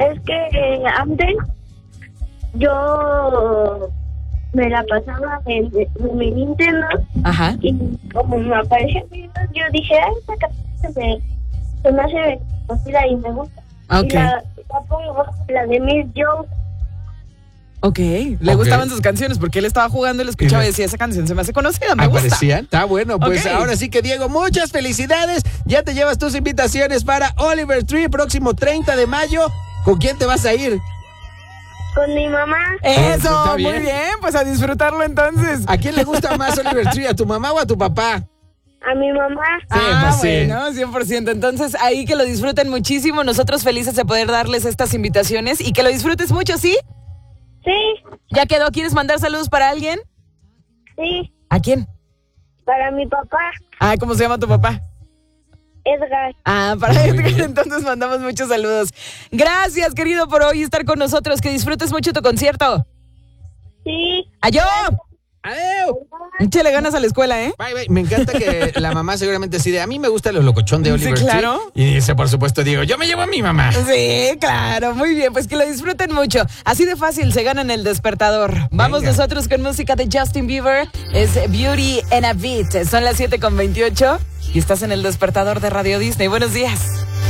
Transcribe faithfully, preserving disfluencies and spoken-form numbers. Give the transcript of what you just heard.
es que eh, antes yo me la pasaba en, en mi Nintendo. Ajá. Y como me aparecía videos, yo dije, ay, esta canción se me, se me hace conocida y me gusta. Ok. Y la, la pongo, la de Miss Joe. Ok, le Okay. gustaban sus canciones porque él estaba jugando y lo escuchaba y decía, esa canción se me hace conocida, me gusta. ¿Aparecían? Está bueno, pues Ok. ahora sí que Diego, muchas felicidades. Ya te llevas tus invitaciones para Oliver Tree, próximo treinta de mayo. ¿Con quién te vas a ir? Con mi mamá. Eso, Está muy bien. bien, pues a disfrutarlo entonces. ¿A quién le gusta más Oliver Tree? ¿A tu mamá o a tu papá? A mi mamá. Sí, ah, pues sí. bueno, cien por ciento. Entonces, ahí que lo disfruten muchísimo. Nosotros felices de poder darles estas invitaciones y que lo disfrutes mucho, ¿sí? Sí, ¿Ya quedó? ¿Quieres mandar saludos para alguien? sí, ¿A quién? para mi papá, Ah, ¿cómo se llama tu papá? Edgar. Ah, para Muy Edgar, bien. entonces mandamos muchos saludos. Gracias, querido, por hoy estar con nosotros. Que disfrutes mucho tu concierto. Sí. ¡Ayó! ¡Adeu! Échale ganas a la escuela, ¿eh? Bye, bye. Me encanta que la mamá seguramente sí de, a mí me gusta los locochón de Sí, Oliver claro. Tree. Y dice, por supuesto, Diego, yo me llevo a mi mamá. Sí, claro, muy bien, pues que lo disfruten mucho. Así de fácil se ganan el despertador. Vamos Venga. nosotros con música de Justin Bieber. Es Beauty and a Beat. Son las siete con veintiocho y estás en el despertador de Radio Disney. Buenos días.